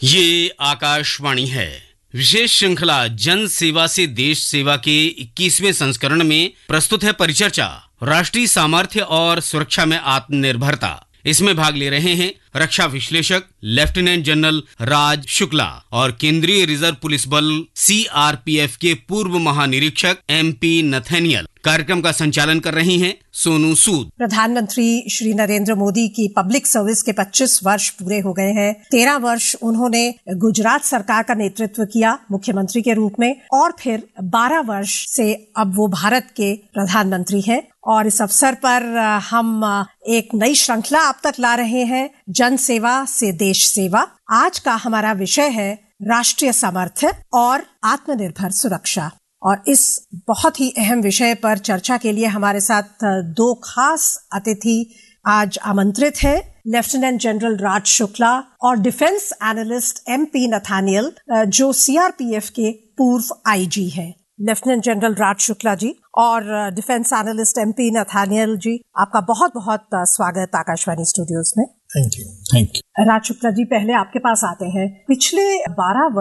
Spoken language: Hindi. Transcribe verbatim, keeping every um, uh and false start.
ये आकाशवाणी है। विशेष श्रृंखला जन सेवा से देश सेवा के इक्कीसवें संस्करण में प्रस्तुत है परिचर्चा राष्ट्रीय सामर्थ्य और सुरक्षा में आत्मनिर्भरता। इसमें भाग ले रहे हैं रक्षा विश्लेषक लेफ्टिनेंट जनरल राज शुक्ला और केंद्रीय रिजर्व पुलिस बल सी आर पी एफ के पूर्व महानिरीक्षक एम पी नथैनियल। कार्यक्रम का संचालन कर रही हैं सोनू सूद। प्रधानमंत्री श्री नरेंद्र मोदी की पब्लिक सर्विस के पच्चीस वर्ष पूरे हो गए हैं। तेरह वर्ष उन्होंने गुजरात सरकार का नेतृत्व किया मुख्यमंत्री के रूप में, और फिर बारह वर्ष से अब वो भारत के प्रधानमंत्री हैं। और इस अवसर पर हम एक नई श्रृंखला आप तक ला रहे हैं, जन सेवा से देश सेवा। आज का हमारा विषय है राष्ट्रीय सामर्थ्य और आत्मनिर्भर सुरक्षा। और इस बहुत ही अहम विषय पर चर्चा के लिए हमारे साथ दो खास अतिथि आज आमंत्रित हैं। लेफ्टिनेंट जनरल राज शुक्ला और डिफेंस एनालिस्ट एम पी नथैनियल, जो सी आर पी एफ के पूर्व आई जी हैं। लेफ्टिनेंट जनरल राज शुक्ला जी और डिफेंस एनालिस्ट एम पी नथैनियल जी, आपका बहुत बहुत स्वागत आकाशवाणी स्टूडियोज में। Thank you. Thank you. राज शुक्ला जी, पहले आपके पास आते हैं। पिछले बारह